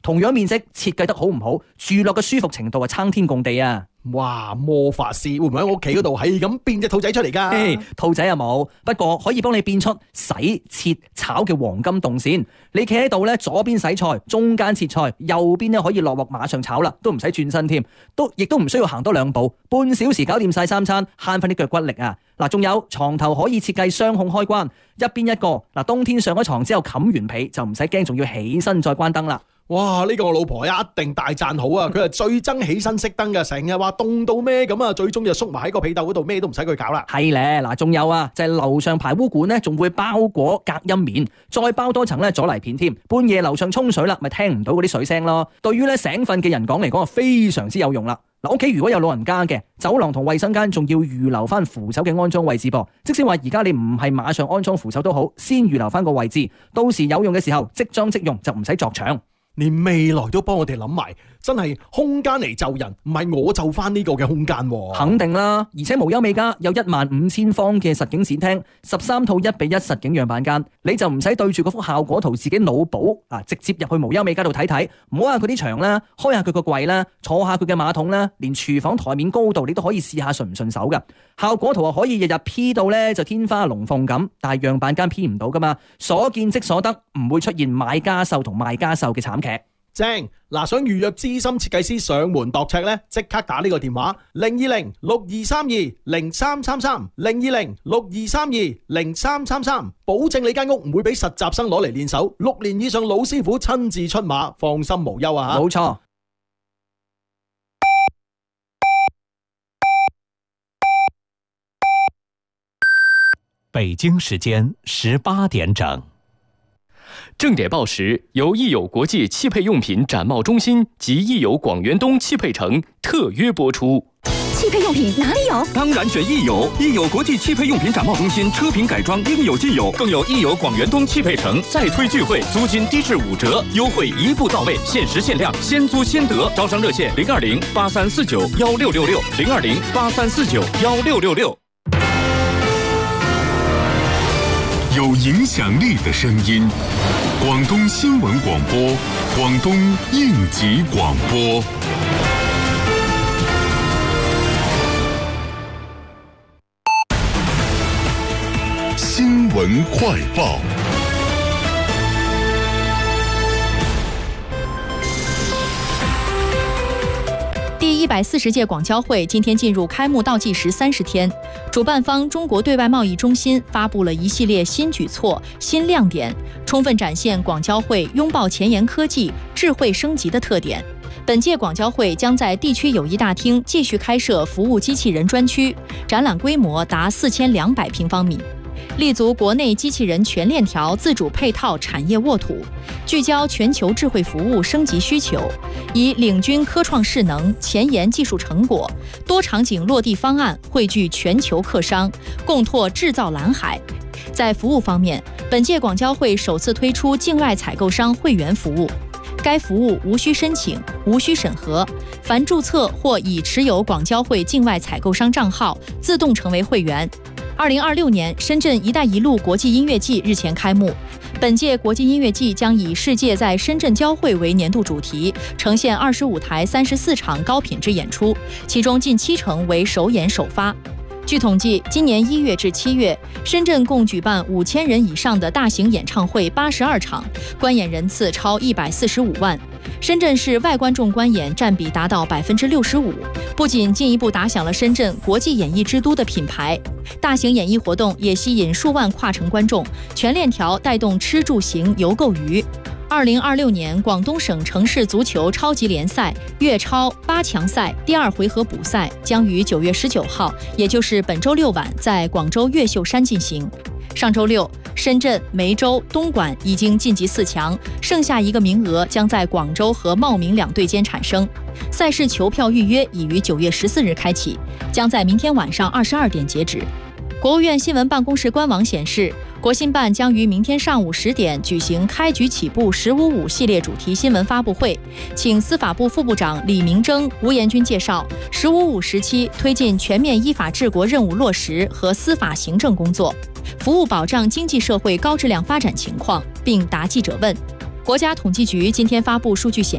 同樣面積設計得好唔好，住落嘅舒服程度係撐天共地啊！ 哇！魔法師會唔會喺我屋企嗰度係咁變隻兔仔出嚟㗎？ 兔仔又冇，不過可以幫你變出洗、切、炒嘅黃金動線。你企喺度咧，左邊洗菜，中間切菜，右邊咧可以落鑊馬上炒啦，都唔使轉身添，亦都唔需要行多2步，半小時搞掂晒3餐，慳翻啲腳骨力啊！嗱，仲有床頭可以設計雙控開關，一邊一個。嗱，冬天上咗床之後冚完被就唔使驚，仲要起身再關燈啦。 哇！呢個我老婆一定大讚好啊！佢係最憎起身熄燈嘅，成日話凍到咩咁啊，最終就縮埋喺個被竇嗰度，咩都唔使佢搞啦。 係咧，嗱，仲有啊，就係樓上排污管咧，仲會包裹隔音棉，再包多層咧阻泥片添。半夜樓上沖水啦，咪聽唔到嗰啲水聲咯。對於咧醒瞓嘅人講嚟講，非常之有用啦。嗱，屋企如果有老人家嘅，走廊同衛生間仲要預留翻扶手嘅安裝位置噃。即使話而家你唔係馬上安裝扶手都好，先預留翻個位置，到時有用嘅時候即裝即用，就唔使鑿牆。 連未來都幫我哋諗埋，真係空間嚟就人，唔係我就翻呢個嘅空間。 肯定啦，而且無憂美家有15000方嘅實景展廳，13套1:1實景樣板間，你就唔使對住嗰幅效果圖自己腦補啊，直接入去無憂美家度睇睇，摸下佢啲牆啦，開下佢個櫃啦，坐下佢嘅馬桶啦，連廚房台面高度你都可以試下順唔順手噶。效果圖可以日日 P 到咧就天花龍鳳咁，但係樣板間 P 唔到噶嘛，所見即所得，唔會出現買家秀同賣家秀嘅慘劇。 正嗱，想預約資深設計師上門度尺咧，即刻打呢個電話020-6232-0333，020-6232-0333，保證你間屋唔會俾實習生攞嚟練手，6年以上老師傅親自出馬，放心無憂啊！ 冇錯。 北京時間18點整。 正點報時由益友國際汽配用品展貿中心及益友廣源東汽配城特約播出。 汽配用品哪裡有？ 當然選益友，益友國際汽配用品展貿中心車品改裝應有盡有，更有益友廣源東汽配城再推聚會，租金低至5折，優惠一步到位，限時限量，先租先得。招商熱線020-8349-1666，020-8349-1666。 有影響力的聲音，廣東新聞廣播，廣東應急廣播。新聞快報。 第140屆廣交會今天進入開幕倒計時30天，主辦方中國對外貿易中心發布了一系列新舉措、新亮點，充分展現廣交會擁抱前沿科技、智慧升級的特點。本屆廣交會將在地區友誼大廳繼續開設服務機器人專區，展覽規模達4200平方米。立足國內機器人全鏈條自主配套產業沃土，聚焦全球智慧服務升級需求，以領軍科創勢能、前沿技術成果、多場景落地方案匯聚全球客商，共拓製造藍海。在服務方面，本屆廣交會首次推出境外採購商會員服務，該服務無需申請、無需審核，凡註冊或已持有廣交會境外採購商賬號，自動成為會員。2026年深圳“一帶一路”國際音樂季日前開幕。本屆國際音樂季將以世界在深圳交匯為年度主題，呈現25台34場高品質演出，其中近70%為首演首發。據統計，今年1月至7月，深圳共舉辦5000人以上的大型演唱會82場，觀演人次超145萬。深圳市外觀眾觀演佔比達到65%，不僅進一步打響了深圳國際演藝之都的品牌，大型演藝活動也吸引數萬跨城觀眾，全鏈條帶動吃住行遊購娛。2026年廣東省城市足球超級聯賽粵超8強賽第2回合補賽將於9月19號，也就是本周六晚在廣州越秀山進行。上周六，深圳、梅州、東莞已經晉級4強，剩下一個名額將在廣州和茂名兩隊間產生。賽事球票預約已於9月14日開啟，將在明天晚上22點截止。國務院新聞辦公室官網顯示，國新辦將於明天上午10點舉行開局起步1055系列主題新聞發佈會，請司法部副部長李明征、吳延軍介紹1055時期推進全面依法治國任務落實和司法行政工作，服務保障經濟社會高質量發展情況，並答記者問。國家統計局今天發布數據顯